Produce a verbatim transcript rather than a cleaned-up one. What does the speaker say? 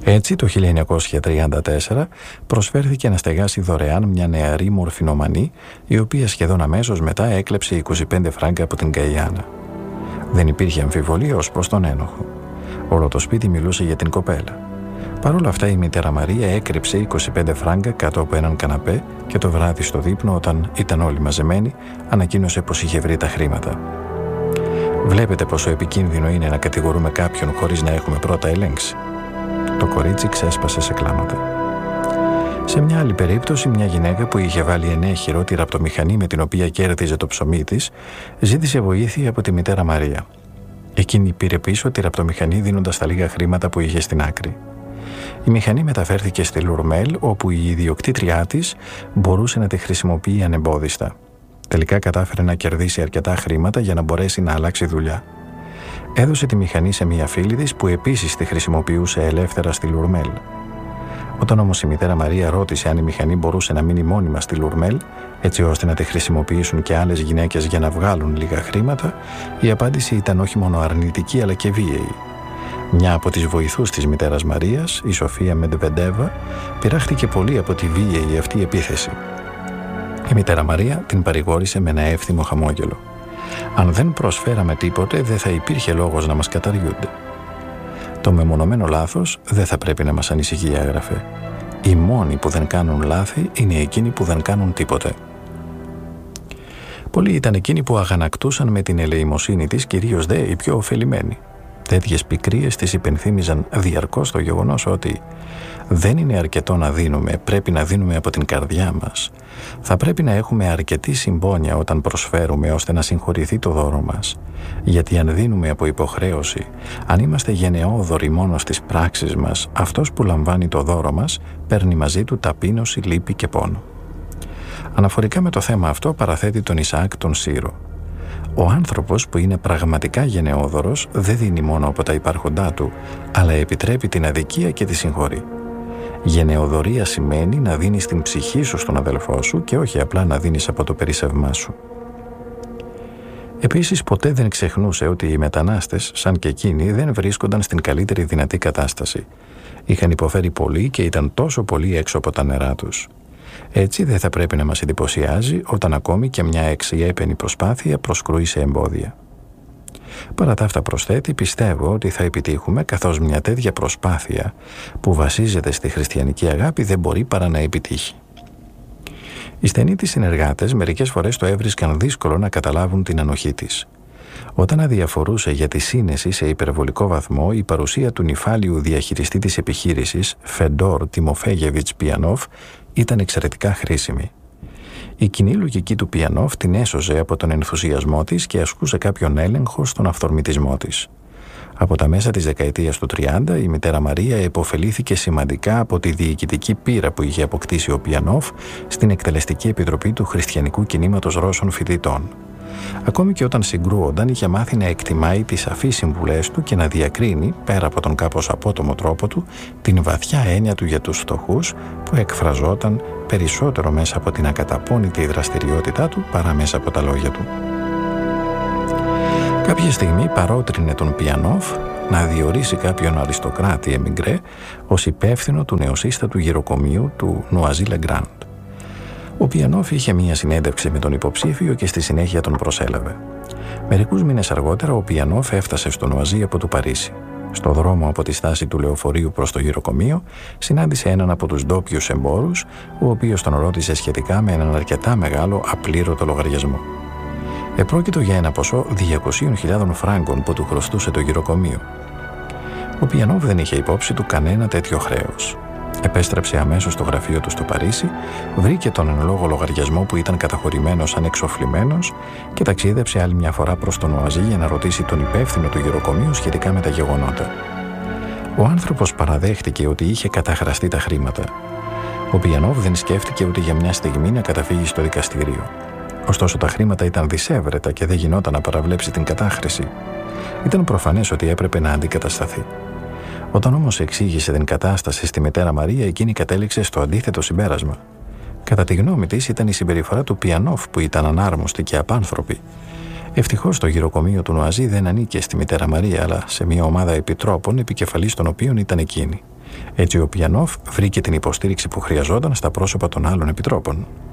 Έτσι, το χίλια εννιακόσια τριάντα τέσσερα προσφέρθηκε να στεγάσει δωρεάν μια νεαρή μορφινομανή, η οποία σχεδόν αμέσως μετά έκλεψε είκοσι πέντε φράγκα από την Γκαϊάνα. Δεν υπήρχε αμφιβολία ως προς τον ένοχο. Όλο το σπίτι μιλούσε για την κοπέλα. Παρ' όλα αυτά, η μητέρα Μαρία έκρυψε είκοσι πέντε φράγκα κάτω από έναν καναπέ και το βράδυ στο δείπνο, όταν ήταν όλοι μαζεμένοι, ανακοίνωσε πως είχε βρει τα χρήματα. Βλέπετε πόσο επικίνδυνο είναι να κατηγορούμε κάποιον χωρίς να έχουμε πρώτα ελέγξει. Το κορίτσι ξέσπασε σε κλάματα. Σε μια άλλη περίπτωση, μια γυναίκα που είχε βάλει ενέχειρο τη ραπτομηχανή με την οποία κέρδιζε το ψωμί της, ζήτησε βοήθεια από τη μητέρα Μαρία. Εκείνη πήρε πίσω τη ραπτομηχανή δίνοντας τα λίγα χρήματα που είχε στην άκρη. Η μηχανή μεταφέρθηκε στη Λουρμέλ, όπου η ιδιοκτήτριά της μπορούσε να τη χρησιμοποιεί ανεμπόδιστα. Τελικά κατάφερε να κερδίσει αρκετά χρήματα για να μπορέσει να αλλάξει δουλειά. Έδωσε τη μηχανή σε μία φίλη της που επίσης τη χρησιμοποιούσε ελεύθερα στη Λουρμέλ. Όταν όμως η μητέρα Μαρία ρώτησε αν η μηχανή μπορούσε να μείνει μόνιμα στη Λουρμέλ, έτσι ώστε να τη χρησιμοποιήσουν και άλλες γυναίκες για να βγάλουν λίγα χρήματα, η απάντηση ήταν όχι μόνο αρνητική αλλά και βίαιη. Μια από τις βοηθούς της μητέρας Μαρίας, η Σοφία Μεντεβεντέβα, πειράχτηκε πολύ από τη βίαιη αυτή επίθεση. Η μητέρα Μαρία την παρηγόρησε με ένα εύθυμο χαμόγελο. «Αν δεν προσφέραμε τίποτε, δεν θα υπήρχε λόγος να μας καταργούνται». Το μεμονωμένο λάθος δεν θα πρέπει να μας ανησυχεί, έγραφε. Οι μόνοι που δεν κάνουν λάθη είναι εκείνοι που δεν κάνουν τίποτε. Πολλοί ήταν εκείνοι που αγανακτούσαν με την ελεημοσύνη της, κυρίως δε οι πιο ωφελημένοι. Τέτοιες πικρίες της υπενθύμιζαν διαρκώς το γεγονός ότι δεν είναι αρκετό να δίνουμε, πρέπει να δίνουμε από την καρδιά μας. Θα πρέπει να έχουμε αρκετή συμπόνια όταν προσφέρουμε ώστε να συγχωρηθεί το δώρο μας. Γιατί αν δίνουμε από υποχρέωση, αν είμαστε γενναιόδοροι μόνο στις πράξεις μας, αυτός που λαμβάνει το δώρο μας παίρνει μαζί του ταπείνωση, λύπη και πόνο. Αναφορικά με το θέμα αυτό παραθέτει τον Ισαάκ τον Σύρο. Ο άνθρωπος που είναι πραγματικά γενναιόδωρος δεν δίνει μόνο από τα υπάρχοντά του, αλλά επιτρέπει την αδικία και τη συγχωρεί. Γενναιοδωρία σημαίνει να δίνεις την ψυχή σου στον αδελφό σου και όχι απλά να δίνεις από το περίσσευμά σου. Επίσης, ποτέ δεν ξεχνούσε ότι οι μετανάστες, σαν και εκείνοι, δεν βρίσκονταν στην καλύτερη δυνατή κατάσταση. Είχαν υποφέρει πολύ και ήταν τόσο πολύ έξω από τα νερά τους. Έτσι δεν θα πρέπει να μας εντυπωσιάζει όταν ακόμη και μια εξιέπαινη προσπάθεια προσκρούει σε εμπόδια. Παρά τα αυτά, προσθέτει, πιστεύω ότι θα επιτύχουμε, καθώς μια τέτοια προσπάθεια που βασίζεται στη χριστιανική αγάπη δεν μπορεί παρά να επιτύχει. Οι στενοί της συνεργάτες μερικές φορές το έβρισκαν δύσκολο να καταλάβουν την ανοχή της. Όταν αδιαφορούσε για τη σύνεση σε υπερβολικό βαθμό, η παρουσία του νυφάλιου διαχειριστή της επιχείρησης, Φεντόρ Τιμοφέγεβιτς Πιανόφ, ήταν εξαιρετικά χρήσιμη. Η κοινή λογική του Πιανόφ την έσωζε από τον ενθουσιασμό της και ασκούσε κάποιον έλεγχο στον αυθορμητισμό της. Από τα μέσα της δεκαετίας του τριάντα, η μητέρα Μαρία επωφελήθηκε σημαντικά από τη διοικητική πείρα που είχε αποκτήσει ο Πιανόφ στην εκτελεστική επιτροπή του Χριστιανικού Κινήματος Ρώσων Φοιτητών. Ακόμη και όταν συγκρούονταν, είχε μάθει να εκτιμάει τις σαφείς συμβουλές του και να διακρίνει, πέρα από τον κάπως απότομο τρόπο του, την βαθιά έννοια του για τους φτωχούς που εκφραζόταν περισσότερο μέσα από την ακαταπώνητη δραστηριότητά του παρά μέσα από τα λόγια του. Κάποια στιγμή παρότρινε τον Πιανόφ να διορίσει κάποιον αριστοκράτη εμιγκρέ ως υπεύθυνο του νεοσύστατου γυροκομείου του Νουαζί Λεγκράντ. Ο Πιανόφ είχε μία συνέντευξη με τον υποψήφιο και στη συνέχεια τον προσέλαβε. Μερικούς μήνες αργότερα, ο Πιανόφ έφτασε στο Νουαζί από το Παρίσι. Στο δρόμο από τη στάση του λεωφορείου προς το γυροκομείο, συνάντησε έναν από τους ντόπιους εμπόρους, ο οποίος τον ρώτησε σχετικά με έναν αρκετά μεγάλο απλήρωτο λογαριασμό. Επρόκειτο για ένα ποσό διακόσιες χιλιάδες φράγκων που του χρωστούσε το γυροκομείο. Ο Πιανόφ δεν είχε υπόψη του κανένα τέτοιο χρέος. Επέστρεψε αμέσως στο γραφείο του στο Παρίσι, βρήκε τον εν λόγω λογαριασμό που ήταν καταχωρημένος σαν εξοφλημένος και ταξίδεψε άλλη μια φορά προς τον Νουαζί για να ρωτήσει τον υπεύθυνο του γυροκομείου σχετικά με τα γεγονότα. Ο άνθρωπος παραδέχτηκε ότι είχε καταχραστεί τα χρήματα. Ο Πιανόφ δεν σκέφτηκε ούτε για μια στιγμή να καταφύγει στο δικαστήριο. Ωστόσο, τα χρήματα ήταν δυσέβρετα και δεν γινόταν να παραβλέψει την κατάχρηση. Ήταν προφανές ότι έπρεπε να αντικατασταθεί. Όταν όμως εξήγησε την κατάσταση στη μητέρα Μαρία, εκείνη κατέληξε στο αντίθετο συμπέρασμα. Κατά τη γνώμη της, ήταν η συμπεριφορά του Πιανόφ που ήταν ανάρμοστη και απάνθρωπη. Ευτυχώς το γυροκομείο του Νουαζί δεν ανήκε στη μητέρα Μαρία, αλλά σε μια ομάδα επιτρόπων, επικεφαλής των οποίων ήταν εκείνη. Έτσι ο Πιανόφ βρήκε την υποστήριξη που χρειαζόταν στα πρόσωπα των άλλων επιτρόπων.